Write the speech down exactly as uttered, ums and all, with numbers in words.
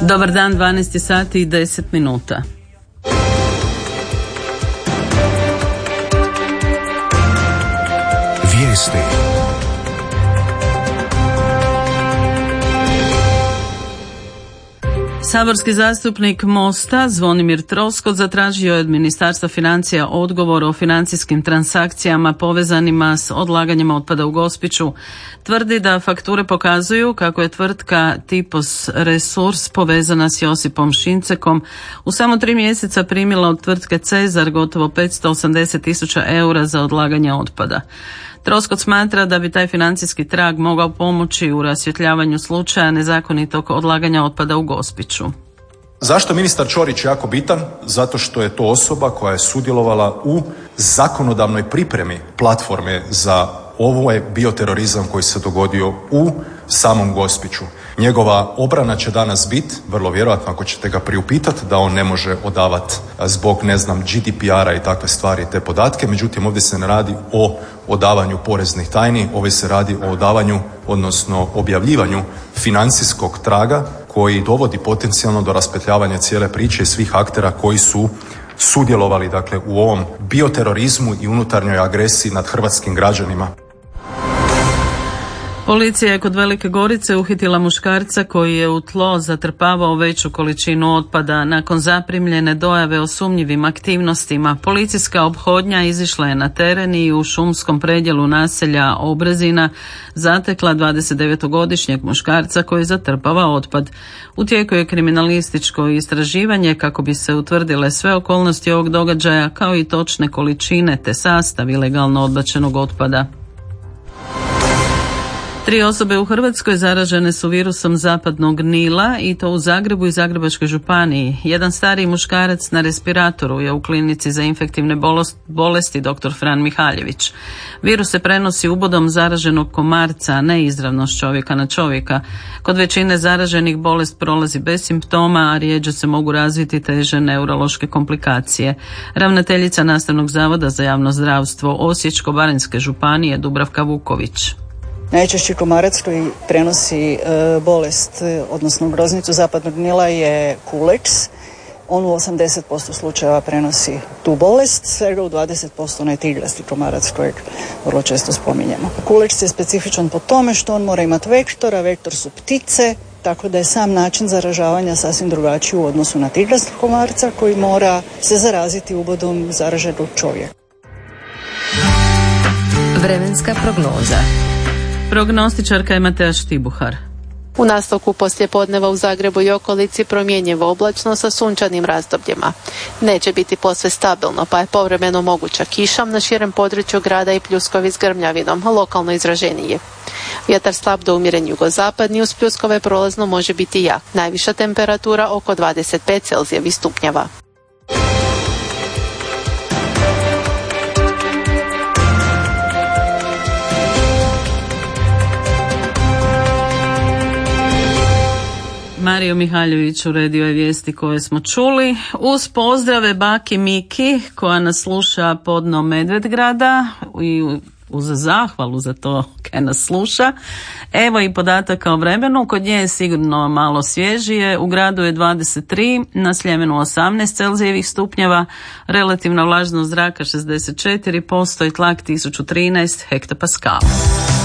Dobar dan, dvanaest sati i deset minuta. Vijesti. Saborski zastupnik Mosta Zvonimir Troskot zatražio je od Ministarstva financija odgovor o financijskim transakcijama povezanima s odlaganjem otpada u Gospiću. Tvrdi da fakture pokazuju kako je tvrtka Tipos Resurs povezana s Josipom Šincekom u samo tri mjeseca primila od tvrtke Cezar gotovo petsto osamdeset tisuća eura za odlaganje otpada. Troskot smatra da bi taj financijski trag mogao pomoći u rasvjetljavanju slučaja nezakonitog odlaganja otpada u Gospiću. Zašto ministar Ćorić jako bitan? Zato što je to osoba koja je sudjelovala u zakonodavnoj pripremi platforme za ovo je bioterorizam koji se dogodio u samom Gospiću. Njegova obrana će danas biti, vrlo vjerojatno ako ćete ga priupitati, da on ne može odavati zbog, ne znam, G D P R-a i takve stvari, te podatke. Međutim, ovdje se ne radi o odavanju poreznih tajni, ovdje se radi o odavanju, odnosno objavljivanju financijskog traga koji dovodi potencijalno do raspetljavanja cijele priče i svih aktera koji su sudjelovali, dakle, u ovom bioterorizmu i unutarnjoj agresiji nad hrvatskim građanima. Policija je kod Velike Gorice uhitila muškarca koji je u tlo zatrpavao veću količinu otpada. Nakon zaprimljene dojave o sumnjivim aktivnostima, policijska ophodnja izišla je na teren i u šumskom predjelu naselja Obrezina zatekla dvadesetdevetogodišnjeg muškarca koji zatrpava otpad. U tijeku je kriminalističko istraživanje kako bi se utvrdile sve okolnosti ovog događaja kao i točne količine te sastav ilegalno odbačenog otpada. Tri osobe u Hrvatskoj zaražene su virusom zapadnog Nila i to u Zagrebu i Zagrebačkoj županiji. Jedan stariji muškarac na respiratoru je u klinici za infektivne bolesti doktor Fran Mihaljević. Virus se prenosi ubodom zaraženog komarca, a ne izravno s čovjeka na čovjeka. Kod većine zaraženih bolest prolazi bez simptoma, a rijeđe se mogu razviti teže neurološke komplikacije. Ravnateljica Nastavnog zavoda za javno zdravstvo Osječko-baranjske županije Dubravka Vuković. Najčešći komarac koji prenosi e, bolest, odnosno groznicu zapadnog Nila je kuleks. On u osamdeset posto slučajeva prenosi tu bolest, svega u dvadeset posto onaj tiglasti komarac kojeg vrlo često spominjemo. Kuleks je specifičan po tome što on mora imati vektor, a vektor su ptice, tako da je sam način zaražavanja sasvim drugačiji u odnosu na tiglastog komarca koji mora se zaraziti ubodom zaraženog čovjeka. Vremenska prognoza. Prognostičarka je Matea Štibuhar. U nastavku poslijepodneva u Zagrebu i okolici promjenjivo oblačno sa sunčanim razdobljima. Neće biti posve stabilno, pa je povremeno moguća kiša na širem području grada i pljuskovi s grmljavinom, lokalno izraženiji. Vjetar slab do umjeren jugozapadni, uz pljuskove prolazno može biti jak. Najviša temperatura oko dvadeset pet Celzijevih stupnjeva. Mario Mihaljević uredio je vijesti koje smo čuli. Uz pozdrave baki Miki koja nas sluša podno Medvedgrada i uz zahvalu za to kaj nas sluša. Evo i podataka o vremenu. Kod nje je sigurno malo svježije. U gradu je dvadeset tri, na Sljemenu osamnaest Celzijevih stupnjeva, relativna vlažnost zraka šezdeset četiri posto i tlak tisuću trinaest hektopaskala.